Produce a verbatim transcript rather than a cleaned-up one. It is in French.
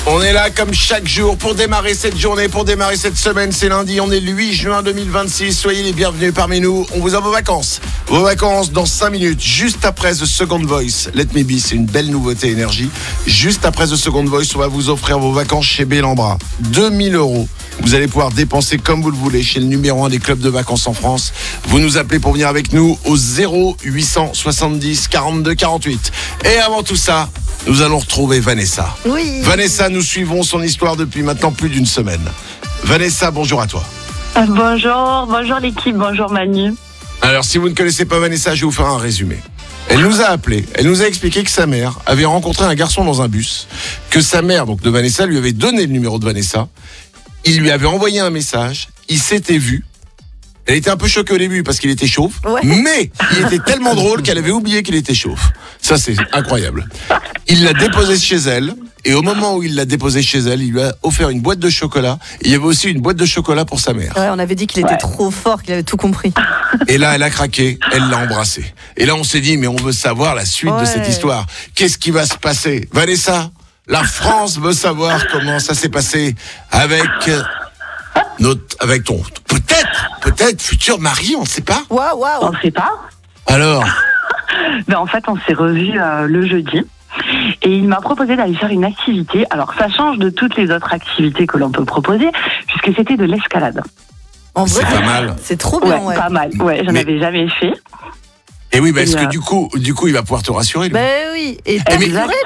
On est là comme chaque jour pour démarrer cette journée, pour démarrer cette semaine. C'est lundi, on est le huit juin deux mille vingt-six. Soyez les bienvenus parmi nous. On vous a vos vacances. Vos vacances dans cinq minutes, juste après The Second Voice. Let Me Be, c'est une belle nouveauté énergie. Juste après The Second Voice, on va vous offrir vos vacances chez Bellambra. deux mille euros. Vous allez pouvoir dépenser comme vous le voulez chez le numéro un des clubs de vacances en France. Vous nous appelez pour venir avec nous au zéro huit cent soixante-dix quarante-deux quarante-huit. Et avant tout ça, nous allons retrouver Vanessa. Oui. Vanessa, nous suivons son histoire depuis maintenant plus d'une semaine. Vanessa, bonjour à toi. Bonjour, bonjour l'équipe, bonjour Manu. Alors, si vous ne connaissez pas Vanessa, je vais vous faire un résumé. Elle nous a appelé, elle nous a expliqué que sa mère avait rencontré un garçon dans un bus, que sa mère, donc de Vanessa, lui avait donné le numéro de Vanessa. Il lui avait envoyé un message, il s'était vu. Elle était un peu choquée au début parce qu'il était chauve, Ouais. mais il était tellement drôle qu'elle avait oublié qu'il était chauve. Ça, c'est incroyable. Il l'a déposé chez elle, et au moment où il l'a déposé chez elle, il lui a offert une boîte de chocolat. Et il y avait aussi une boîte de chocolat pour sa mère. Ouais, on avait dit qu'il était Ouais. trop fort, qu'il avait tout compris. Et là, elle a craqué, elle l'a embrassé. Et là, on s'est dit, mais on veut savoir la suite de Ouais. cette histoire. Qu'est-ce qui va se passer? Vanessa, la France veut savoir comment ça s'est passé avec euh, notre, avec ton, peut-être, peut-être futur mari, on ne sait pas. Waouh, On waouh. ne sait pas. Alors, Ben, en fait, on s'est revus euh, le jeudi. Et il m'a proposé d'aller faire une activité. Alors, ça change de toutes les autres activités que l'on peut proposer, puisque c'était de l'escalade. En c'est vrai, pas mal. c'est trop bien, ouais. Pas mal. Ouais, j'en Mais- avais jamais fait. Et oui, bah, est-ce Et, que euh, du coup, du coup, il va pouvoir te rassurer, lui? Ben oui. Et Eh, mais- t'as